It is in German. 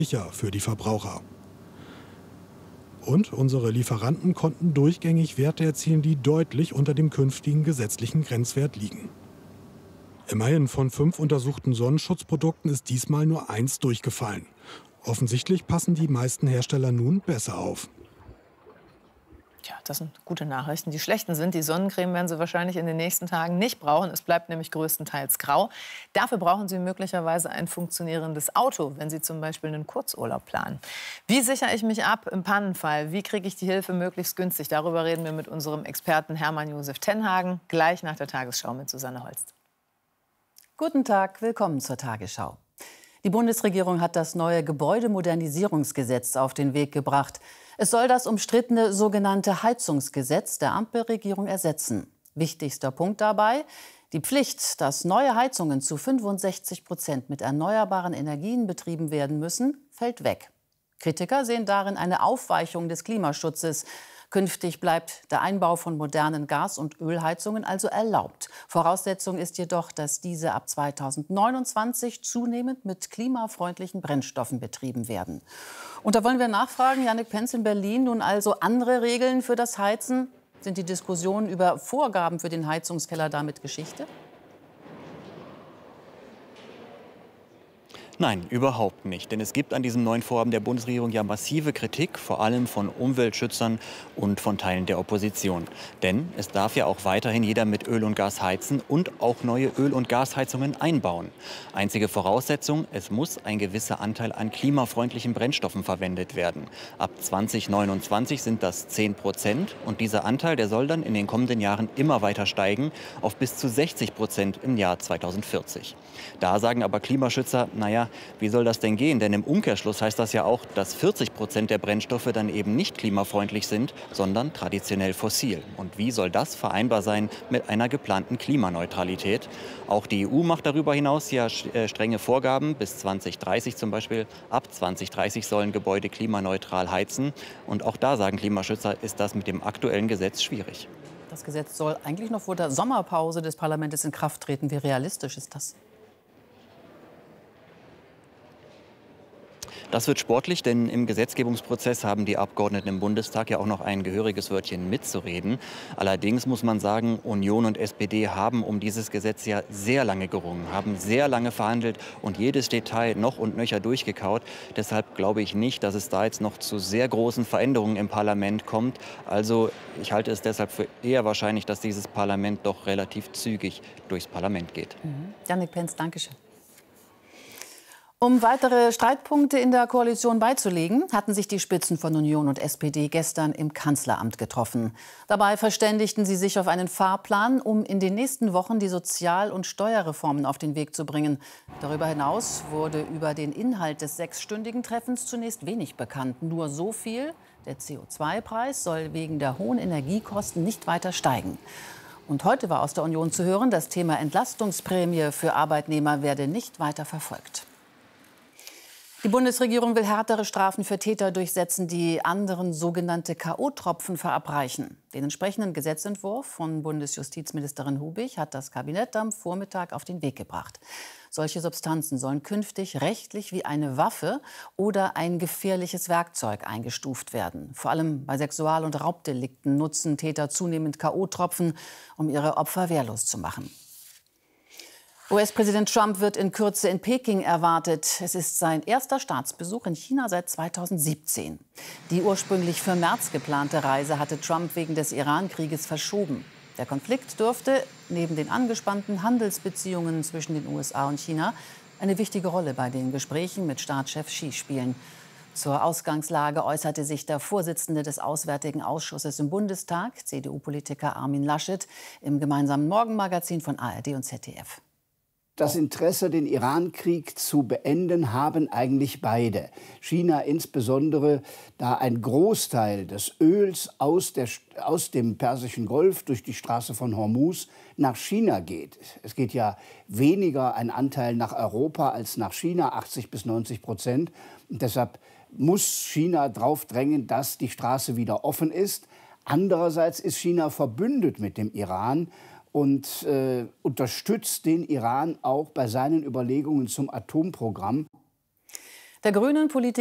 sicher für die Verbraucher. Und unsere Lieferanten konnten durchgängig Werte erzielen, die deutlich unter dem künftigen gesetzlichen Grenzwert liegen. Immerhin von 5 untersuchten Sonnenschutzprodukten ist diesmal nur 1 durchgefallen. Offensichtlich passen die meisten Hersteller nun besser auf. Tja, das sind gute Nachrichten. Die schlechten sind, die Sonnencreme werden Sie wahrscheinlich in den nächsten Tagen nicht brauchen. Es bleibt nämlich größtenteils grau. Dafür brauchen Sie möglicherweise ein funktionierendes Auto, wenn Sie zum Beispiel einen Kurzurlaub planen. Wie sichere ich mich ab im Pannenfall? Wie kriege ich die Hilfe möglichst günstig? Darüber reden wir mit unserem Experten Hermann-Josef Tenhagen gleich nach der Tagesschau mit Susanne Holst. Guten Tag, willkommen zur Tagesschau. Die Bundesregierung hat das neue Gebäudemodernisierungsgesetz auf den Weg gebracht. Es soll das umstrittene sogenannte Heizungsgesetz der Ampelregierung ersetzen. Wichtigster Punkt dabei: die Pflicht, dass neue Heizungen zu 65% mit erneuerbaren Energien betrieben werden müssen, fällt weg. Kritiker sehen darin eine Aufweichung des Klimaschutzes. Künftig bleibt der Einbau von modernen Gas- und Ölheizungen also erlaubt. Voraussetzung ist jedoch, dass diese ab 2029 zunehmend mit klimafreundlichen Brennstoffen betrieben werden. Und da wollen wir nachfragen, Jannik Pentz in Berlin, nun also andere Regeln für das Heizen? Sind die Diskussionen über Vorgaben für den Heizungskeller damit Geschichte? Nein, überhaupt nicht. Denn es gibt an diesem neuen Vorhaben der Bundesregierung ja massive Kritik, vor allem von Umweltschützern und von Teilen der Opposition. Denn es darf ja auch weiterhin jeder mit Öl und Gas heizen und auch neue Öl- und Gasheizungen einbauen. Einzige Voraussetzung: es muss ein gewisser Anteil an klimafreundlichen Brennstoffen verwendet werden. Ab 2029 sind das 10% und dieser Anteil, der soll dann in den kommenden Jahren immer weiter steigen auf bis zu 60% im Jahr 2040. Da sagen aber Klimaschützer, naja, wie soll das denn gehen? Denn im Umkehrschluss heißt das ja auch, dass 40% der Brennstoffe dann eben nicht klimafreundlich sind, sondern traditionell fossil. Und wie soll das vereinbar sein mit einer geplanten Klimaneutralität? Auch die EU macht darüber hinaus ja strenge Vorgaben. Bis 2030 zum Beispiel. Ab 2030 sollen Gebäude klimaneutral heizen. Und auch da sagen Klimaschützer, ist das mit dem aktuellen Gesetz schwierig. Das Gesetz soll eigentlich noch vor der Sommerpause des Parlaments in Kraft treten. Wie realistisch ist das? Das wird sportlich, denn im Gesetzgebungsprozess haben die Abgeordneten im Bundestag ja auch noch ein gehöriges Wörtchen mitzureden. Allerdings muss man sagen, Union und SPD haben um dieses Gesetz ja sehr lange gerungen, haben sehr lange verhandelt und jedes Detail noch und nöcher durchgekaut. Deshalb glaube ich nicht, dass es da jetzt noch zu sehr großen Veränderungen im Parlament kommt. Also ich halte es deshalb für eher wahrscheinlich, dass dieses Parlament doch relativ zügig durchs Parlament geht. Jannik Pentz, danke schön. Um weitere Streitpunkte in der Koalition beizulegen, hatten sich die Spitzen von Union und SPD gestern im Kanzleramt getroffen. Dabei verständigten sie sich auf einen Fahrplan, um in den nächsten Wochen die Sozial- und Steuerreformen auf den Weg zu bringen. Darüber hinaus wurde über den Inhalt des 6-stündigen Treffens zunächst wenig bekannt. Nur so viel: der CO2-Preis soll wegen der hohen Energiekosten nicht weiter steigen. Und heute war aus der Union zu hören, das Thema Entlastungsprämie für Arbeitnehmer werde nicht weiter verfolgt. Die Bundesregierung will härtere Strafen für Täter durchsetzen, die anderen sogenannte K.O.-Tropfen verabreichen. Den entsprechenden Gesetzentwurf von Bundesjustizministerin Hubig hat das Kabinett am Vormittag auf den Weg gebracht. Solche Substanzen sollen künftig rechtlich wie eine Waffe oder ein gefährliches Werkzeug eingestuft werden. Vor allem bei Sexual- und Raubdelikten nutzen Täter zunehmend K.O.-Tropfen, um ihre Opfer wehrlos zu machen. US-Präsident Trump wird in Kürze in Peking erwartet. Es ist sein erster Staatsbesuch in China seit 2017. Die ursprünglich für März geplante Reise hatte Trump wegen des Iran-Krieges verschoben. Der Konflikt dürfte neben den angespannten Handelsbeziehungen zwischen den USA und China eine wichtige Rolle bei den Gesprächen mit Staatschef Xi spielen. Zur Ausgangslage äußerte sich der Vorsitzende des Auswärtigen Ausschusses im Bundestag, CDU-Politiker Armin Laschet, im gemeinsamen Morgenmagazin von ARD und ZDF. Das Interesse, den Iran-Krieg zu beenden, haben eigentlich beide. China insbesondere, da ein Großteil des Öls aus dem Persischen Golf durch die Straße von Hormuz nach China geht. Es geht ja weniger ein Anteil nach Europa als nach China, 80-90%. Und deshalb muss China darauf drängen, dass die Straße wieder offen ist. Andererseits ist China verbündet mit dem Iran und unterstützt den Iran auch bei seinen Überlegungen zum Atomprogramm. Der Grünen-Politiker